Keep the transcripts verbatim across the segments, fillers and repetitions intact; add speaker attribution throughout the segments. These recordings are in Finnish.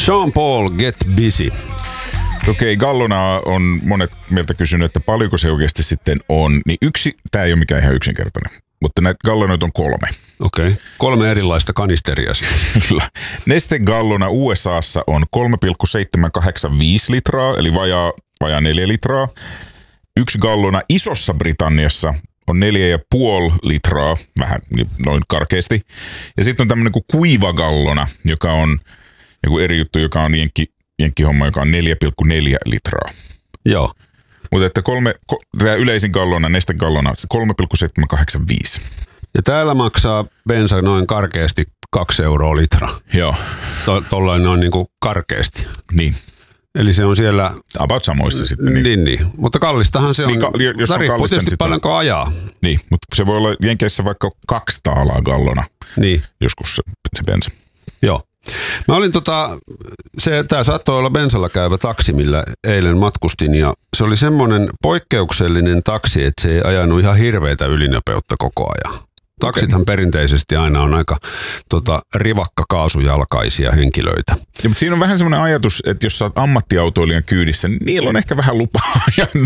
Speaker 1: Sean Paul, Get Busy.
Speaker 2: Okei, gallona on monet meiltä kysynyt, että paljonko se oikeasti sitten on. Niin yksi, tämä ei ole mikään ihan yksinkertainen, mutta näitä gallonoita on kolme.
Speaker 1: Okei, okay. Kolme erilaista kanisteria siis.
Speaker 2: Kyllä. Neste Gallona U S A:ssa on kolme pilkku seitsemän kahdeksan viisi litraa, eli vajaa, vajaa neljä litraa. Yksi gallona Isossa Britanniassa on neljä ja puoli litraa, vähän noin karkeasti. Ja sitten on tämmöinen kuin kuiva gallona, joka on joku eri juttu, joka on jenkki, jenkkihomma, joka on neljä pilkku neljä litraa.
Speaker 1: Joo.
Speaker 2: Mutta että kolme, tämä yleisin gallona, Neste Gallona, kolme pilkku seitsemän kahdeksan viisi.
Speaker 1: Ja täällä maksaa bensa noin karkeasti kaksi euroa litra.
Speaker 2: Joo.
Speaker 1: To, tollain noin niin kuin karkeasti.
Speaker 2: Niin.
Speaker 1: Eli se on siellä...
Speaker 2: About samoissa sitten.
Speaker 1: Niin, niin. niin. Mutta kallistahan se on.
Speaker 2: Niin, ka- jos on
Speaker 1: riippuu tietysti paljonko ajaa.
Speaker 2: Niin, mutta se voi olla Jenkeissä vaikka kaksi taalaa gallona.
Speaker 1: Niin.
Speaker 2: Joskus se, se bensa.
Speaker 1: Joo. Mä olin tota, se, tää saattoi olla bensalla käyvä taksi, millä eilen matkustin, ja se oli semmoinen poikkeuksellinen taksi, että se ei ajanut ihan hirveätä ylinopeutta koko ajan. Taksithan perinteisesti aina on aika tota, rivakka-kaasujalkaisia henkilöitä.
Speaker 2: Ja, mutta siinä on vähän semmoinen ajatus, että jos sä oot ammattiautoilijan kyydissä, niin niillä on ehkä vähän lupaa.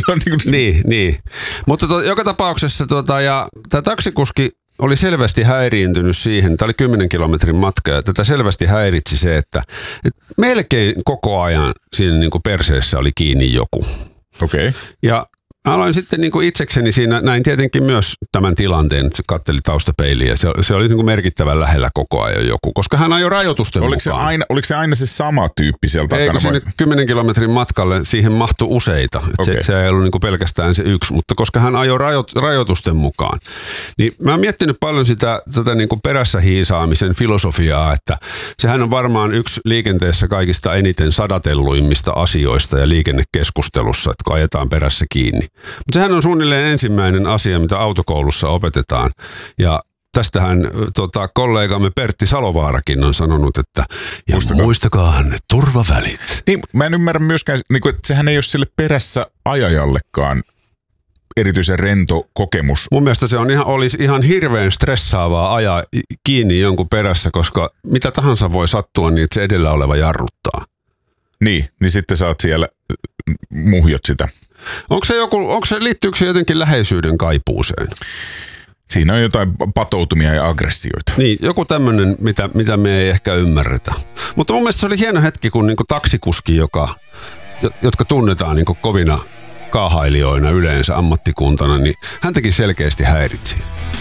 Speaker 1: niin, niin. Mutta to, joka tapauksessa tota, ja tämä taksikuski oli selvästi häiriintynyt siihen, tämä oli kymmenen kilometrin matka, ja tätä selvästi häiritsi se, että, että melkein koko ajan siinä niin kuin perseessä oli kiinni joku.
Speaker 2: Okei. Okay.
Speaker 1: Ja aloin sitten niin kuin itsekseni siinä, näin tietenkin myös tämän tilanteen, että se katteli taustapeiliin, ja se, se oli niin kuin merkittävän lähellä koko ajan joku, koska hän ajoi rajoitusten
Speaker 2: oliko
Speaker 1: mukaan.
Speaker 2: Se aina, oliko se aina se sama tyyppi sieltä
Speaker 1: Ei,
Speaker 2: takana?
Speaker 1: kun sinne kymmenen kilometrin matkalle siihen mahtui useita. Okay. Se, se ei ollut niin kuin pelkästään se yksi, mutta koska hän ajoi rajo, rajoitusten mukaan, niin mä oon miettinyt paljon sitä tätä niin kuin perässä hiisaamisen filosofiaa, että sehän on varmaan yksi liikenteessä kaikista eniten sadatelluimmista asioista ja liikennekeskustelussa, että kun ajetaan perässä kiinni. Mutta sehän on suunnilleen ensimmäinen asia, mitä autokoulussa opetetaan. Ja tästähän tota, kollegamme Pertti Salovaarakin on sanonut, että ja muistakaa, muistakaa ne turvavälit.
Speaker 2: Niin, mä en ymmärrä myöskään, niin kuin, että sehän ei ole sille perässä ajajallekaan erityisen rento kokemus.
Speaker 1: Mun mielestä se on ihan, olisi ihan hirveän stressaavaa ajaa kiinni jonkun perässä, koska mitä tahansa voi sattua, niin että se edellä oleva jarruttaa.
Speaker 2: Niin, niin sitten sä oot siellä, muhjot sitä.
Speaker 1: Onko se joku, onko se, liittyykö se jotenkin läheisyyden kaipuuseen?
Speaker 2: Siinä on jotain patoutumia ja aggressioita.
Speaker 1: Niin, joku tämmöinen, mitä, mitä me ei ehkä ymmärretä. Mutta mun mielestä se oli hieno hetki, kun niinku taksikuski, joka, jotka tunnetaan niinku kovina kaahailijoina yleensä ammattikuntana, niin häntäkin selkeästi häiritsi.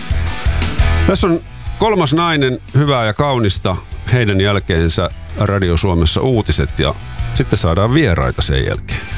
Speaker 1: Tässä on kolmas nainen, hyvää ja kaunista, heidän jälkeensä Radio Suomessa uutiset, ja sitten saadaan vieraita sen jälkeen.